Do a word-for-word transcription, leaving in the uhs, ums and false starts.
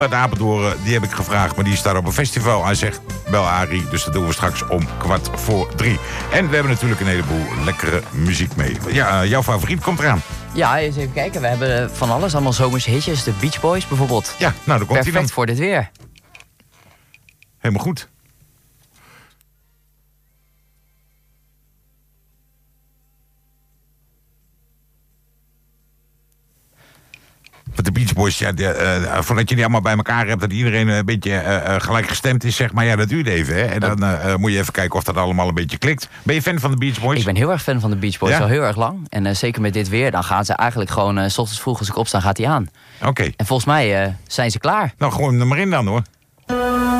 uit Apeldoorn, die heb ik gevraagd, maar die staat op een festival. Hij zegt, bel Arie, dus dat doen we straks om kwart voor drie. En we hebben natuurlijk een heleboel lekkere muziek mee. Ja, uh, jouw favoriet komt eraan. Ja, eens even kijken. We hebben van alles, allemaal zomers hitjes. De Beach Boys bijvoorbeeld. Ja, nou, dan komt hij dan. Perfect voor dit weer. Helemaal goed. De Beach Boys, ja, de, uh, voordat je die allemaal bij elkaar hebt, dat iedereen een beetje uh, gelijk gestemd is, zeg maar, ja, dat duurt even, hè. En dan uh, moet je even kijken of dat allemaal een beetje klikt. Ben je fan van de Beach Boys? Ik ben heel erg fan van de Beach Boys, ja? al heel erg lang. En uh, zeker met dit weer, dan gaan ze eigenlijk gewoon, uh, 's ochtends vroeg als ik opsta, gaat hij aan. Oké. Okay. En volgens mij uh, zijn ze klaar. Nou, gooi hem er maar in dan, hoor.